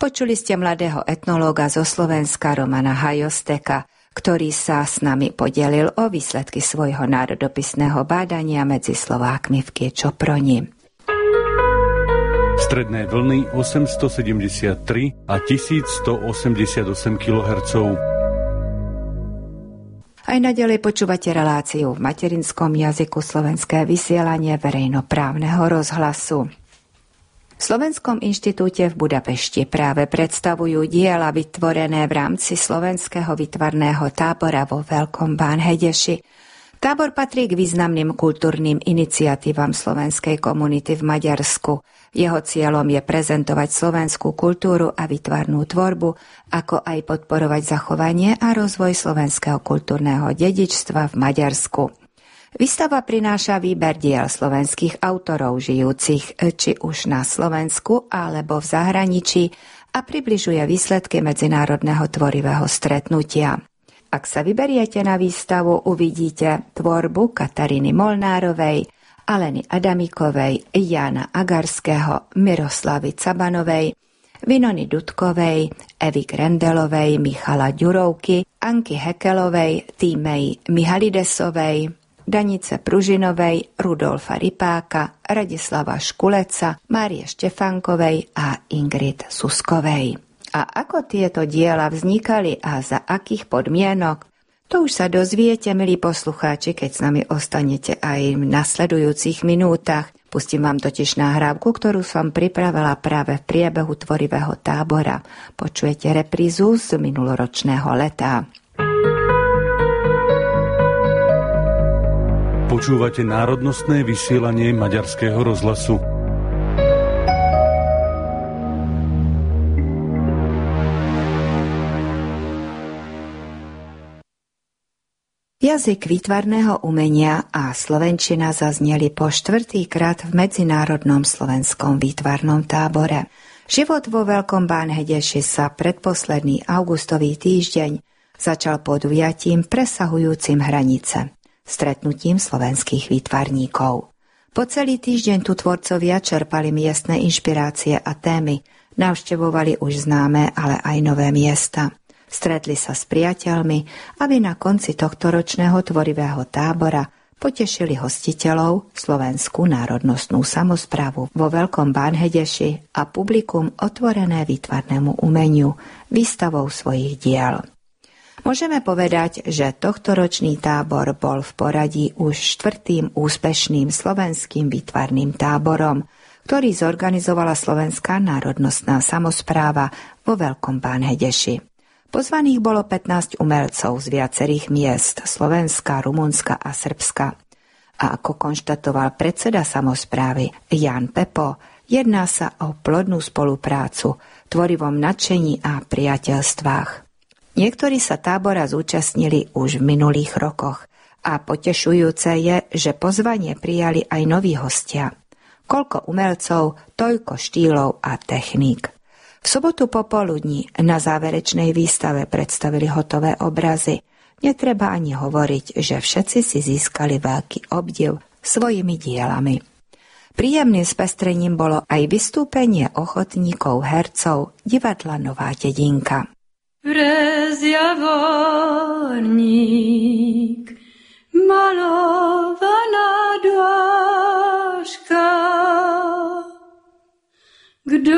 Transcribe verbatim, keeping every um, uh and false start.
Počuli ste mladého etnológa zo Slovenska Romana Hajosteka, ktorý sa s nami podelil o výsledky svojho národopisného bádania medzi Slovákmi v Kiečoproni. Stredné vlny osemstosedemdesiattri a tisícstoosemdesiatosem kilohertzov. Aj naďalej počúvate reláciu v materinskom jazyku Slovenské vysielanie verejnoprávneho rozhlasu. V Slovenskom inštitúte v Budapešti práve predstavujú diela vytvorené v rámci slovenského výtvarného tábora vo Veľkom Bánhedeši. Tábor patrí k významným kultúrnym iniciatívam slovenskej komunity v Maďarsku. Jeho cieľom je prezentovať slovenskú kultúru a výtvarnú tvorbu, ako aj podporovať zachovanie a rozvoj slovenského kultúrneho dedičstva v Maďarsku. Výstava prináša výber diel slovenských autorov žijúcich či už na Slovensku alebo v zahraničí a približuje výsledky medzinárodného tvorivého stretnutia. Ak sa vyberiete na výstavu, uvidíte tvorbu Kataríny Molnárovej, Aleny Adamikovej, Jána Agarského, Miroslavy Cabanovej, Vinony Dudkovej, Evy Grendelovej, Michala Ďurovky, Anky Hekelovej, Týmej Mihalidesovej, Danice Pružinovej, Rudolfa Rypáka, Radislava Škuleca, Márie Štefánkovej a Ingrid Suskovej. A ako tieto diela vznikali a za akých podmienok, to už sa dozviete, milí poslucháči, keď s nami ostanete aj v nasledujúcich minútach. Pustím vám totiž nahrávku, ktorú som pripravila práve v priebehu tvorivého tábora. Počujete reprízu z minuloročného leta. Počúvate národnostné vysielanie Maďarského rozhlasu. Jazyk výtvarného umenia a slovenčina zazneli po štvrtýkrát v Medzinárodnom slovenskom výtvarnom tábore. Život vo Veľkom Bánhedeši sa predposledný augustový týždeň začal podujatím presahujúcim hranice, stretnutím slovenských výtvarníkov. Po celý týždeň tu tvorcovia čerpali miestne inšpirácie a témy, navštevovali už známe, ale aj nové miesta. Stretli sa s priateľmi, aby na konci tohto ročného tvorivého tábora potešili hostiteľov, Slovenskú národnostnú samosprávu vo Veľkom Bánhedeši a publikum otvorené výtvarnému umeniu výstavou svojich diel. Môžeme povedať, že tohtoročný tábor bol v poradí už štvrtým úspešným slovenským výtvarným táborom, ktorý zorganizovala Slovenská národnostná samospráva vo Veľkom Bánhedeši. Pozvaných bolo pätnásť umelcov z viacerých miest Slovenska, Rumunska a Srbska. A ako konštatoval predseda samosprávy Ján Pepo, jedná sa o plodnú spoluprácu, tvorivom nadšení a priateľstvách. Niektorí sa tábora zúčastnili už v minulých rokoch a potešujúce je, že pozvanie prijali aj noví hostia. Koľko umelcov, toľko štýlov a techník. V sobotu popoludní na záverečnej výstave predstavili hotové obrazy. Netreba ani hovoriť, že všetci si získali veľký obdiv svojimi dielami. Príjemným spestrením bolo aj vystúpenie ochotníkov hercov divadla Nová dedinka. Prezjavorník, malovaná dlážka, kdo